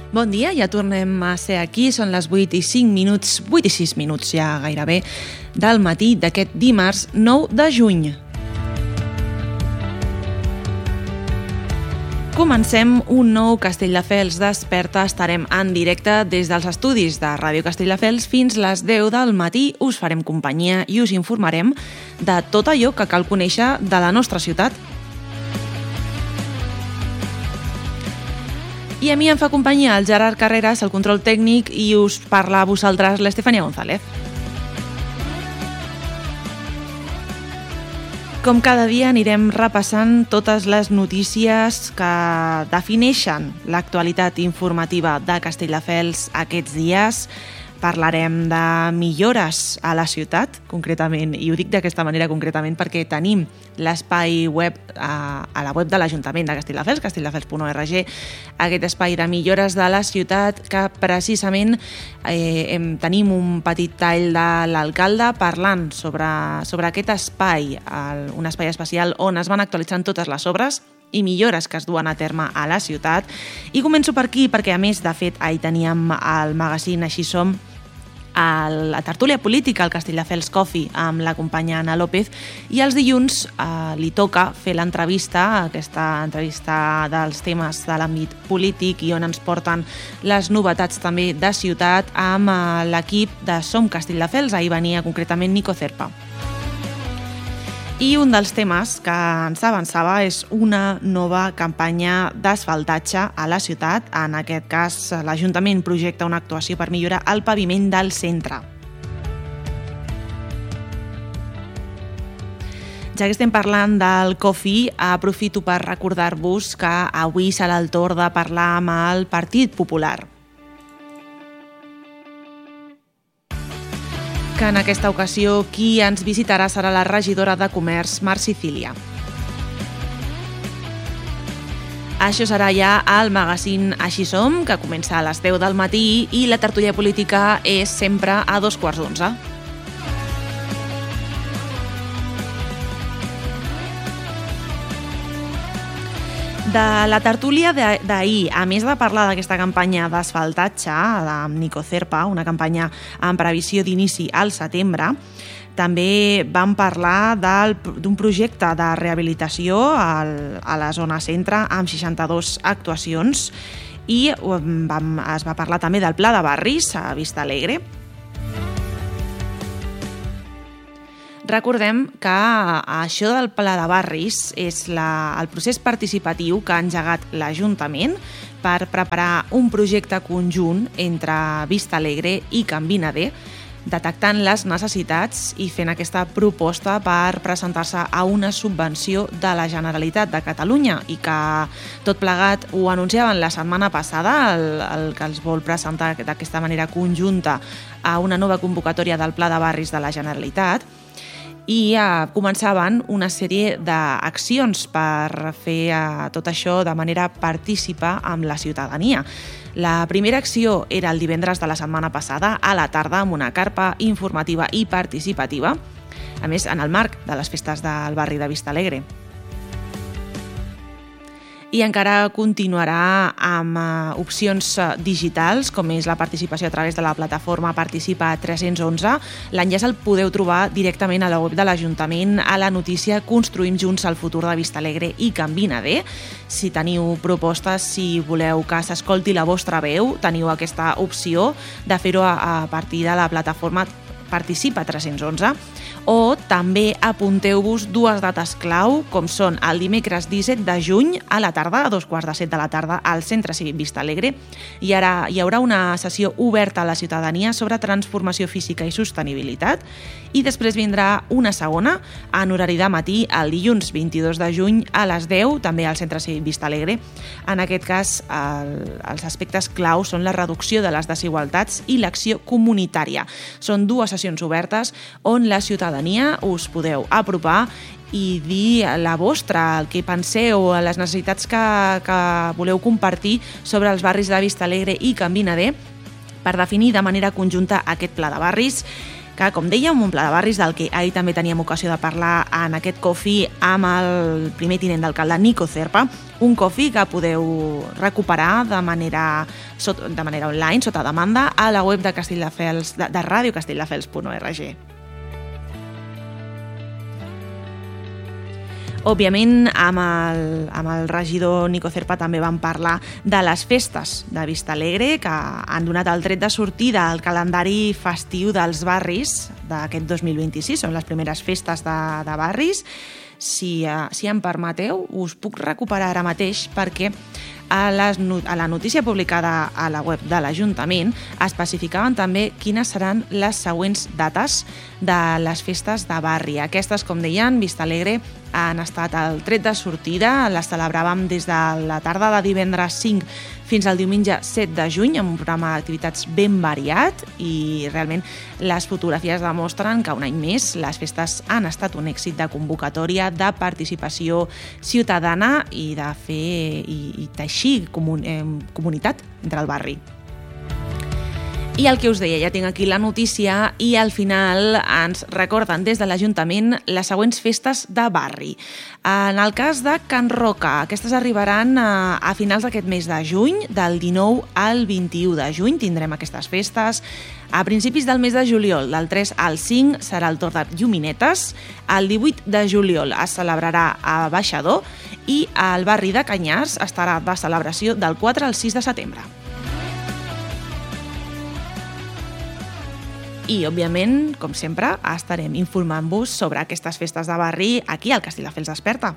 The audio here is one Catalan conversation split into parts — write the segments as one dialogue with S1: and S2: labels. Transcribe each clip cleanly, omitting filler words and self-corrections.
S1: Bon dia, ja tornem a ser aquí, són les 8 i 5 minuts, 8 i 6 minuts ja gairebé, del matí d'aquest dimarts 9 de juny. Comencem un nou Castelldefels Desperta. Estarem en directe des dels estudis de Ràdio Castelldefels fins les 10 del matí. Us farem companyia i us informarem de tot allò que cal conèixer de la nostra ciutat. I a mi em fa companyia el Gerard Carreras, el control tècnic, i us parla a vosaltres l'Estefania González. Com cada dia anirem repassant totes les notícies que defineixen l'actualitat informativa de Castelldefels aquests dies. Parlarem de millores a la ciutat, concretament, i ho dic d'aquesta manera concretament perquè tenim l'espai web a la web de l'Ajuntament de Castelldefels, castelldefels.org, aquest espai de millores de la ciutat que precisament tenim un petit tall de l'alcalde parlant sobre aquest espai, un espai especial on es van actualitzant totes les obres i millores que es duen a terme a la ciutat. I començo per aquí perquè, a més, de fet, ahir teníem el magazín Així Som, la tertúlia política al Castelldefels Coffee amb la companya Ana López, i els dilluns li toca fer l'entrevista, aquesta entrevista dels temes de l'àmbit polític i on ens porten les novetats també de ciutat amb l'equip de Som Castelldefels. Ahir venia concretament Nico Cerpa. I un dels temes que ens avançava és una nova campanya d'asfaltatge a la ciutat. En aquest cas, l'Ajuntament projecta una actuació per millorar el paviment del centre. Ja que estem parlant del Coffee, aprofito per recordar-vos que avui serà el torn de parlar amb el Partit Popular. Que en aquesta ocasió qui ens visitarà serà la regidora de Comerç, Mar Sicília. Això serà ja el magazín Així Som, que comença a les 10 del matí, i la tertúlia política és sempre a 11:15. De la tertúlia d'ahir, a més de parlar d'aquesta campanya d'asfaltatge amb Nico Cerpa, una campanya amb previsió d'inici al setembre, també vam parlar d'un projecte de rehabilitació a la zona centre amb 62 actuacions i es va parlar també del Pla de Barris a Vista Alegre. Recordem que això del Pla de Barris és el procés participatiu que ha engegat l'Ajuntament per preparar un projecte conjunt entre Vista Alegre i Can Vinader, detectant les necessitats i fent aquesta proposta per presentar-se a una subvenció de la Generalitat de Catalunya, i que tot plegat ho anunciaven la setmana passada, el que els vol presentar d'aquesta manera conjunta a una nova convocatòria del Pla de Barris de la Generalitat. I començaven una sèrie d'accions per fer tot això de manera partícipa amb la ciutadania. La primera acció era el divendres de la setmana passada, a la tarda, amb una carpa informativa i participativa, a més, en el marc de les festes del barri de Vista Alegre. I encara continuarà amb opcions digitals, com és la participació a través de la plataforma Participa 311. L'enllaç el podeu trobar directament a la web de l'Ajuntament, a la notícia Construïm Junts el futur de Vista Alegre i Can Vinader. Si teniu propostes, si voleu que s'escolti la vostra veu, teniu aquesta opció de fer-ho a partir de la plataforma Participa 311, o també apunteu-vos dues dates clau, com són el dimecres 17 de juny a la tarda, a 7:15 de la tarda, al Centre Cívic Vista Alegre. Hi haurà una sessió oberta a la ciutadania sobre transformació física i sostenibilitat, i després vindrà una segona en horari de matí el dilluns 22 de juny a les 10, també al Centre Cívic Vista Alegre. En aquest cas, els aspectes clau són la reducció de les desigualtats i l'acció comunitària. Són dues sessions obertes on la ciutadania us podeu apropar i dir la vostra, el que penseu, les necessitats que voleu compartir sobre els barris de Vista Alegre i Can Vinader per definir de manera conjunta aquest pla de barris. que, com dèiem, un pla de barris del que ahir també teníem ocasió de parlar en aquest coffee amb el primer tinent d'alcalde, Nico Zerpa, un coffee que podeu recuperar de manera online, sota demanda, a la web de Castelldefels, de radiocastelldefels.org. Òbviament, amb el regidor Nico Zerpa també vam parlar de les festes de Vistalegre, que han donat el tret de sortida al calendari festiu dels barris d'aquest 2026. Són les primeres festes de barris. Si em permeteu, us puc recuperar ara mateix perquè a la notícia publicada a la web de l'Ajuntament especificaven també quines seran les següents dates de les festes de barri. Aquestes, com deien, Vistalegre han estat el tret de sortida. Les celebràvem des de la tarda de divendres 5 fins al diumenge 7 de juny amb un programa d'activitats ben variat i realment les fotografies demostren que un any més les festes han estat un èxit de convocatòria, de participació ciutadana i de fer i teixir comunitat entre el barri. I el que us deia, ja tinc aquí la notícia i al final ens recorden des de l'Ajuntament les següents festes de barri. En el cas de Can Roca, aquestes arribaran a finals d'aquest mes de juny, del 19 al 21 de juny tindrem aquestes festes. A principis del mes de juliol, del 3 al 5, serà el torn de lluminetes. El 18 de juliol es celebrarà a Baixador i al barri de Canyars estarà de celebració del 4 al 6 de setembre. I, òbviament, com sempre, estarem informant-vos sobre aquestes festes de barri aquí al Castelldefels Desperta.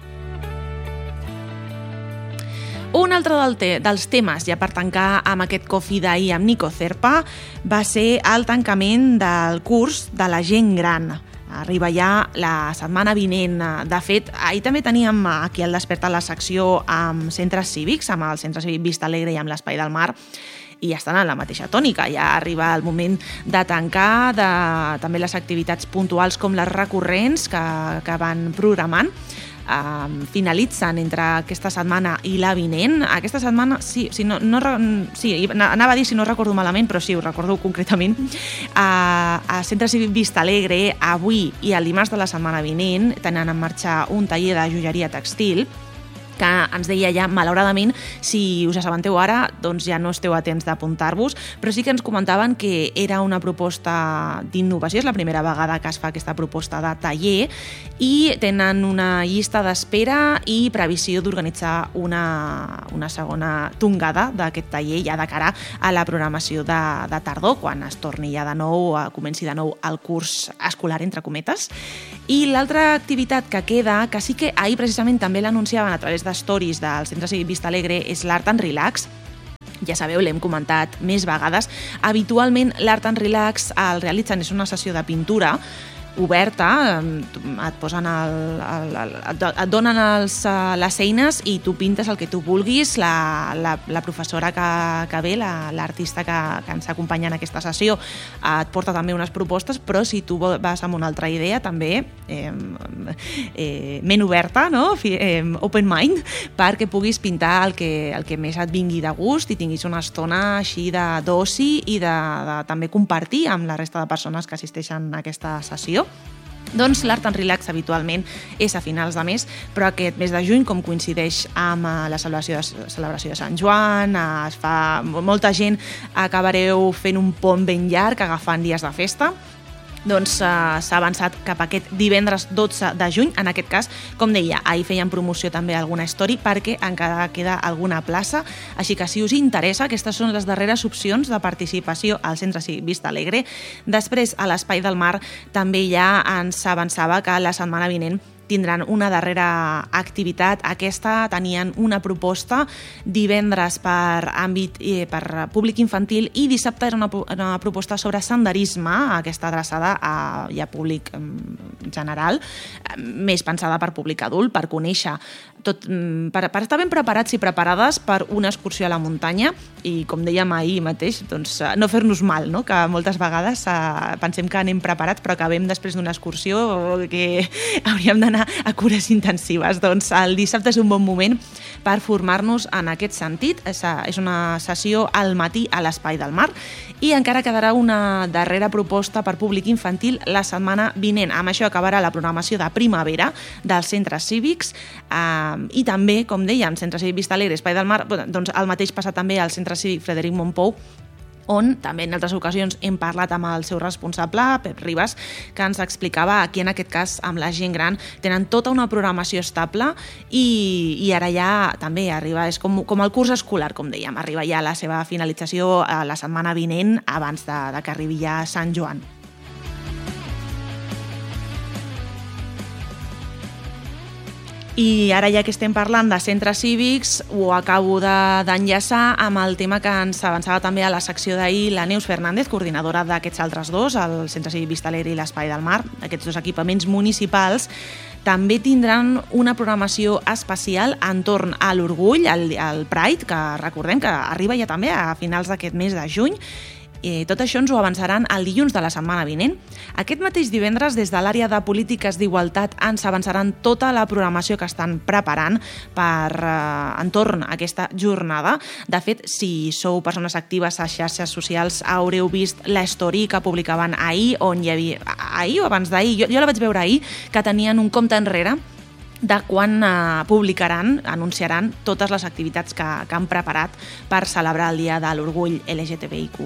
S1: Un altre dels temes, ja per tancar amb aquest coffee d'ahir amb Nico Zerpa, va ser el tancament del curs de la gent gran. Arriba ja la setmana vinent. De fet, ahir també teníem aquí al Desperta la secció amb centres cívics, amb el Centre Cívic Vistalegre i amb l'Espai del Mar, i estan en la mateixa tònica. Ja arriba el moment de tancar també les activitats puntuals com les recurrents que van programant. Finalitzen entre aquesta setmana i la vinent. Aquesta setmana, anava a dir si no recordo malament, però sí, ho recordo concretament. A Centre Cívic Vistalegre, avui i el dimarts de la setmana vinent, tenen en marxa un taller de joieria textil que ens deia ja, malauradament, si us assabenteu ara, doncs ja no esteu a temps d'apuntar-vos, però sí que ens comentaven que era una proposta d'innovació, és la primera vegada que es fa aquesta proposta de taller i tenen una llista d'espera i previsió d'organitzar una segona tongada d'aquest taller ja de cara a la programació de tardor, quan es torni ja de nou, comenci de nou el curs escolar, entre cometes. I l'altra activitat que queda, que sí que ahir precisament també l'anunciaven a través de stories del Centre Cívic Vistalegre, és l'Art and Relax. Ja sabeu, l'hem comentat més vegades. Habitualment l'Art and Relax el realitzen, és una sessió de pintura oberta, et posen et donen les eines i tu pintes el que tu vulguis. La professora que ve, l'artista que ens acompanya en aquesta sessió, et porta també unes propostes, però si tu vas amb una altra idea també ment oberta, no? Open mind, perquè puguis pintar el que més et vingui de gust i tinguis una estona així d'oci i de també compartir amb la resta de persones que assisteixen a aquesta sessió. Doncs l'Art and Relax habitualment és a finals de mes, però aquest mes de juny, com coincideix amb la celebració de Sant Joan, es fa molta gent, acabareu fent un pont ben llarg, agafant dies de festa. Doncs s'ha avançat cap a aquest divendres 12 de juny. En aquest cas, com deia, ahir feien promoció també alguna story perquè encara queda alguna plaça, així que si us interessa, aquestes són les darreres opcions de participació al Centre Cívic Vistalegre. Després, a l'Espai del Mar també ja ens avançava que la setmana vinent tindran una darrera activitat. Aquesta tenien una proposta divendres per àmbit per públic infantil i dissabte era una proposta sobre senderisme, aquesta adreçada a públic general, més pensada per públic adult, per conèixer tot, per estar ben preparats i preparades per una excursió a la muntanya i, com dèiem ahir mateix, doncs, no fer-nos mal, no? Que moltes vegades pensem que anem preparats però acabem després d'una excursió que hauríem d'anar anar a cures intensives. Doncs el dissabte és un bon moment per formar-nos en aquest sentit. És una sessió al matí a l'Espai del Mar i encara quedarà una darrera proposta per públic infantil la setmana vinent. Amb això acabarà la programació de primavera dels centres cívics i també, com dèiem, Centre Cívic Vista Alegre, Espai del Mar, doncs el mateix passa també al Centre Cívic Frederic Mompou, on també en altres ocasions hem parlat amb el seu responsable, Pep Ribas, que ens explicava aquí en aquest cas amb la gent gran tenen tota una programació estable i ara ja també arriba, és com el curs escolar, com dèiem, arriba ja a la seva finalització la setmana vinent abans de que arribi ja Sant Joan. I ara ja que estem parlant de centres cívics, ho acabo d'enllaçar amb el tema que ens avançava també a la secció d'ahir la Neus Fernández, coordinadora d'aquests altres dos, el Centre Cívic Vista Alegre i l'Espai del Mar. Aquests dos equipaments municipals també tindran una programació especial entorn a l'Orgull, el Pride, que recordem que arriba ja també a finals d'aquest mes de juny. I tot això ens ho avançaran el dilluns de la setmana vinent. Aquest mateix divendres, des de l'àrea de polítiques d'igualtat, ens avançaran tota la programació que estan preparant entorn a aquesta jornada. De fet, si sou persones actives a xarxes socials, haureu vist l'story que publicaven ahir, on hi havia... ahir o abans d'ahir? Jo la vaig veure ahir, que tenien un compte enrere de quan publicaran, anunciaran totes les activitats que han preparat per celebrar el Dia de l'Orgull LGTBIQ+.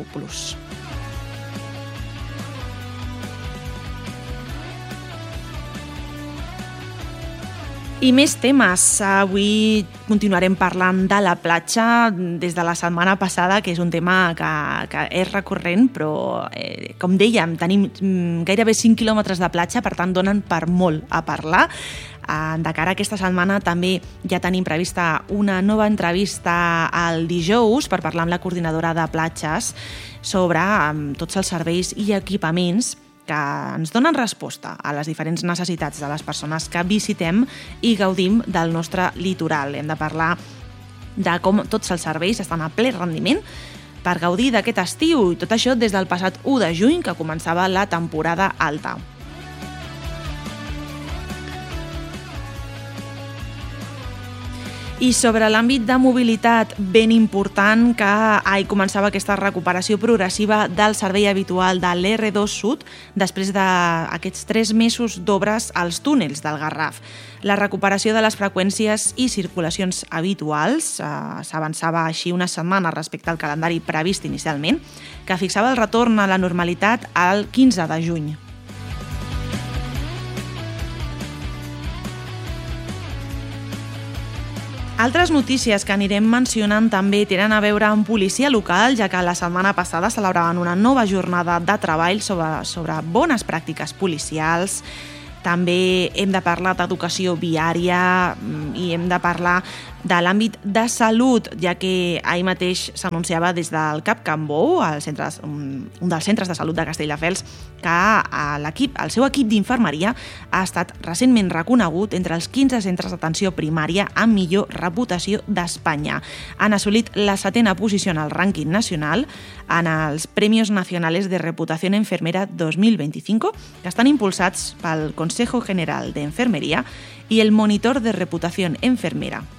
S1: I més temes. Avui continuarem parlant de la platja des de la setmana passada, que és un tema que és recurrent, però, com dèiem, tenim gairebé 5 quilòmetres de platja, per tant, donen per molt a parlar. De cara a aquesta setmana també ja tenim prevista una nova entrevista el dijous per parlar amb la coordinadora de platges sobre tots els serveis i equipaments que ens donen resposta a les diferents necessitats de les persones que visitem i gaudim del nostre litoral. Hem de parlar de com tots els serveis estan a ple rendiment per gaudir d'aquest estiu, i tot això des del passat 1 de juny, que començava la temporada alta. I sobre l'àmbit de mobilitat, ben important que ahir començava aquesta recuperació progressiva del servei habitual de l'R2 Sud després d'aquests 3 mesos d'obres als túnels del Garraf. La recuperació de les freqüències i circulacions habituals s'avançava així una setmana respecte al calendari previst inicialment, que fixava el retorn a la normalitat el 15 de juny. Altres notícies que anirem mencionant també tenen a veure amb policia local, ja que la setmana passada celebraven una nova jornada de treball sobre bones pràctiques policials. També hem de parlar d'educació viària i hem de parlar de l'àmbit de salut, ja que ahir mateix s'anunciava des del CAP Can Bou, un dels centres de salut de Castelldefels, que el seu equip d'infermeria ha estat recentment reconegut entre els 15 centres d'atenció primària amb millor reputació d'Espanya. Han assolit la 7a posició en el rànquing nacional en els Premios Nacionales de Reputación Enfermera 2025, que estan impulsats pel Consejo General de Enfermería i el Monitor de Reputación Enfermera.